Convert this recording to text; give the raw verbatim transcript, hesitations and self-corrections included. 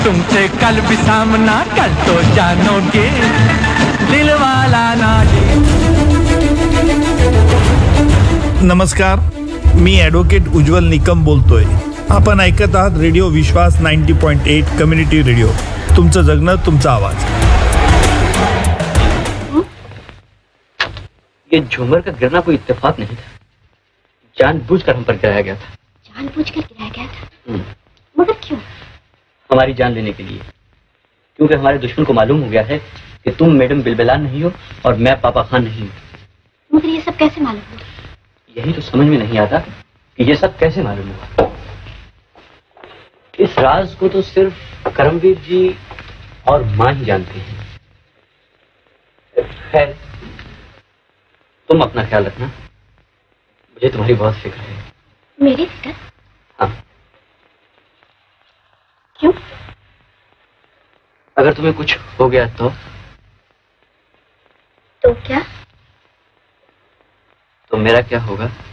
तुमसे कल भी सामना कल तो जानोगे दिल वाला ना। नमस्कार, मी ॲडव्होकेट उज्ज्वल निकम बोलतोय. आपण ऐकत आहात रेडिओ विश्वास नव्वद पॉईंट आठ कम्युनिटी रेडिओ. तुमचं जगणं तुमचा आवाज. ये झूमर का गिरना कोई इत्तेफाक नहीं था, जानबूझकर हम पर गिराया गया था. जानबूझकर गिराया गया था? मगर क्यों? हमारी जान लेने के लिए, क्योंकि हमारे दुश्मन को मालूम हो गया है कि तुम मैडम बिलबिलान नहीं हो और मैं पापा खान नहीं हूँ. मगर ये सब कैसे मालूम हुआ? यही तो समझ में नहीं आता कि ये सब कैसे मालूम हुआ. इस राज को तो सिर्फ करमवीर जी और माँ ही जानते हैं. खैर, तुम अपना ख्याल रखना, मुझे तुम्हारी बहुत फिक्र है. मेरी फिक्र? हाँ. क्यों? अगर तुम्हें कुछ हो गया तो? तो क्या? तो मेरा क्या होगा?